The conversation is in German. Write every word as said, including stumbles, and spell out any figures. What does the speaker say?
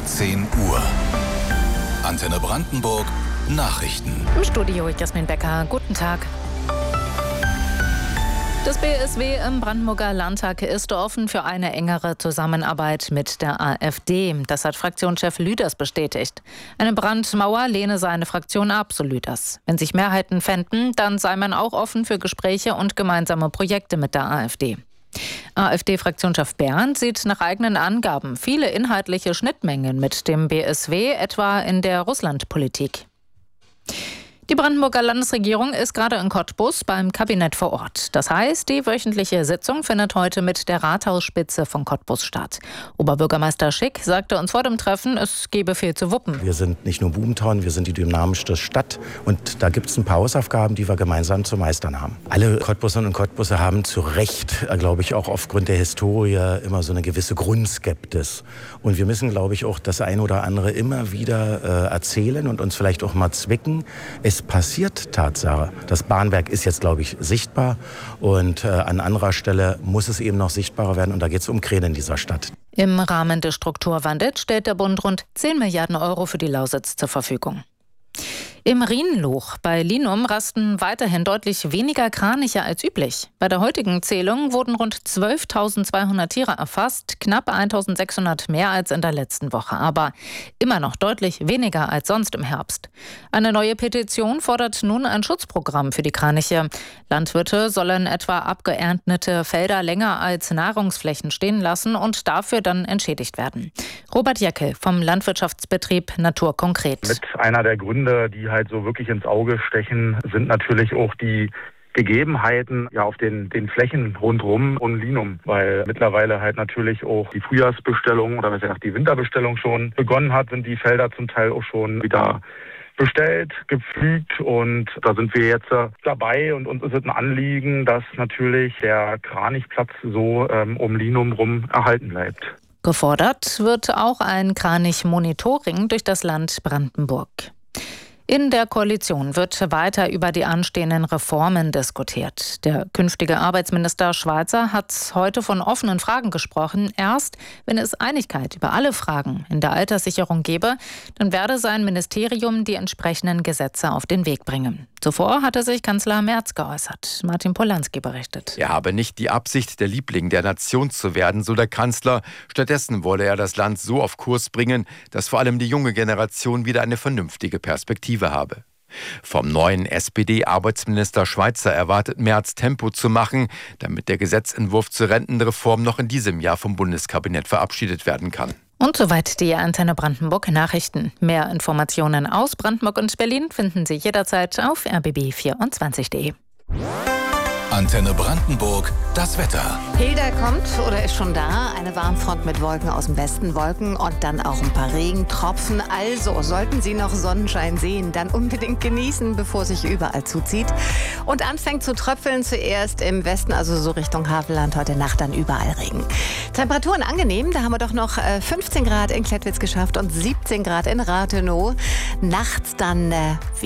zehn Uhr. Antenne Brandenburg Nachrichten. Im Studio Jasmin Becker. Guten Tag. Das B S W im Brandenburger Landtag ist offen für eine engere Zusammenarbeit mit der AfD. Das hat Fraktionschef Lüders bestätigt. Eine Brandmauer lehne seine Fraktion ab, so Lüders. Wenn sich Mehrheiten fänden, dann sei man auch offen für Gespräche und gemeinsame Projekte mit der AfD. AfD-Fraktionschef Bernd sieht nach eigenen Angaben viele inhaltliche Schnittmengen mit dem B S W, etwa in der Russlandpolitik. Die Brandenburger Landesregierung ist gerade in Cottbus beim Kabinett vor Ort. Das heißt, die wöchentliche Sitzung findet heute mit der Rathausspitze von Cottbus statt. Oberbürgermeister Schick sagte uns vor dem Treffen, es gebe viel zu wuppen. Wir sind nicht nur Boomtown, wir sind die dynamischste Stadt. Und da gibt es ein paar Hausaufgaben, die wir gemeinsam zu meistern haben. Alle Cottbusserinnen und Cottbusser haben zu Recht, glaube ich, auch aufgrund der Historie immer so eine gewisse Grundskepsis. Und wir müssen, glaube ich, auch das eine oder andere immer wieder äh, erzählen und uns vielleicht auch mal zwicken. Es passiert Tatsache. Das Bahnwerk ist jetzt, glaube ich, sichtbar und äh, an anderer Stelle muss es eben noch sichtbarer werden und da geht es um Kräne in dieser Stadt. Im Rahmen des Strukturwandels stellt der Bund rund zehn Milliarden Euro für die Lausitz zur Verfügung. Im Rhienluch bei Linum rasten weiterhin deutlich weniger Kraniche als üblich. Bei der heutigen Zählung wurden rund zwölftausendzweihundert Tiere erfasst, knapp eintausendsechshundert mehr als in der letzten Woche, aber immer noch deutlich weniger als sonst im Herbst. Eine neue Petition fordert nun ein Schutzprogramm für die Kraniche. Landwirte sollen etwa abgeerntete Felder länger als Nahrungsflächen stehen lassen und dafür dann entschädigt werden. Robert Jeckel vom Landwirtschaftsbetrieb Natur konkret. Mit einer der Gründe, die halt so wirklich ins Auge stechen, sind natürlich auch die Gegebenheiten ja auf den, den Flächen rundherum um Linum, weil mittlerweile halt natürlich auch die Frühjahrsbestellung oder besser gesagt die Winterbestellung schon begonnen hat, sind die Felder zum Teil auch schon wieder bestellt, gepflügt und da sind wir jetzt dabei und uns ist es ein Anliegen, dass natürlich der Kranichplatz so ähm, um Linum rum erhalten bleibt. Gefordert wird auch ein Kranich-Monitoring durch das Land Brandenburg. In der Koalition wird weiter über die anstehenden Reformen diskutiert. Der künftige Arbeitsminister Schweizer hat heute von offenen Fragen gesprochen. Erst, wenn es Einigkeit über alle Fragen in der Alterssicherung gebe, dann werde sein Ministerium die entsprechenden Gesetze auf den Weg bringen. Zuvor hatte sich Kanzler Merz geäußert. Martin Polanski berichtet. Er habe nicht die Absicht, der Liebling der Nation zu werden, so der Kanzler. Stattdessen wolle er das Land so auf Kurs bringen, dass vor allem die junge Generation wieder eine vernünftige Perspektive habe. Vom neuen S P D-Arbeitsminister Schweizer erwartet Merz, Tempo zu machen, damit der Gesetzentwurf zur Rentenreform noch in diesem Jahr vom Bundeskabinett verabschiedet werden kann. Und soweit die Antenne Brandenburg Nachrichten. Mehr Informationen aus Brandenburg und Berlin finden Sie jederzeit auf r b b vierundzwanzig punkt d e. Antenne Brandenburg, das Wetter. Hilda kommt oder ist schon da. Eine Warmfront mit Wolken aus dem Westen, Wolken und dann auch ein paar Regentropfen. Also sollten Sie noch Sonnenschein sehen, dann unbedingt genießen, bevor sich überall zuzieht. Und anfängt zu tröpfeln zuerst im Westen, also so Richtung Havelland. Heute Nacht dann überall Regen. Temperaturen angenehm, da haben wir doch noch fünfzehn Grad in Klettwitz geschafft und siebzehn Grad in Rathenow. Nachts dann äh,